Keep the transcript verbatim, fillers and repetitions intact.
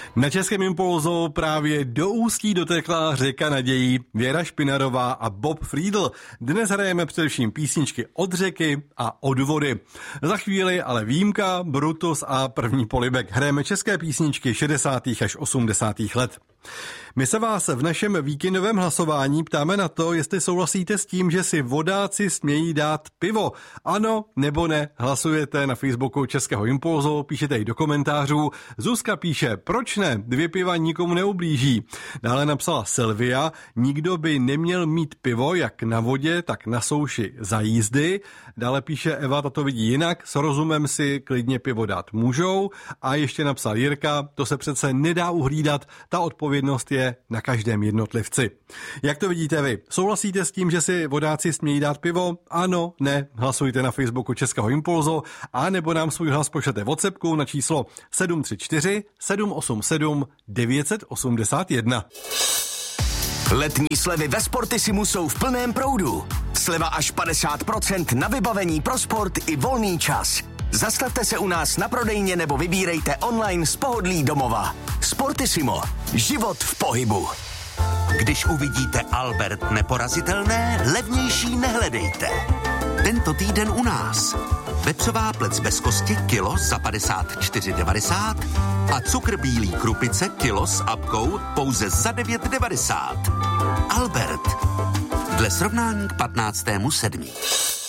Na Českém Impulzu právě do Ústí dotekla řeka nadějí. Věra Špinarová a Bob Friedl. Dnes hrajeme především písničky od řeky a od vody. Za chvíli ale výjimka, Brutus a první polibek. Hrajeme české písničky šedesátých až osmdesátých let. My se vás v našem víkendovém hlasování ptáme na to, jestli souhlasíte s tím, že si vodáci smějí dát pivo. Ano nebo ne, hlasujete na Facebooku Českého Impulzu, píšete i do komentářů. Zuzka píše, proč ne, dvě piva nikomu neublíží. Dále napsala Silvia, nikdo by neměl mít pivo jak na vodě, tak na souši za jízdy. Dále píše Eva, ta to vidí jinak, s rozumem si klidně pivo dát můžou. A ještě napsal Jirka, to se přece nedá uhlídat, ta odpovědnost je na každém jednotlivci. Jak to vidíte vy? Souhlasíte s tím, že si vodáci smějí dát pivo? Ano, ne, hlasujte na Facebooku Českého Impulzu a nebo nám svůj hlas pošlete WhatsAppku na číslo sedm tři čtyři sedm osm sedm devět osm jedna. Letní slevy ve Sportisimu jsou v plném proudu. Sleva až padesát procent na vybavení pro sport i volný čas. Zastavte se u nás na prodejně nebo vybírejte online z pohodlí domova. Sportissimo. Život v pohybu. Když uvidíte Albert neporazitelné, levnější nehledejte. Tento týden u nás. Vepřová plec bez kosti kilo za padesát čtyři devadesát a cukr bílý krupice kilo s apkou pouze za devět devadesát. Albert. Dle srovnání k patnáctému sedmý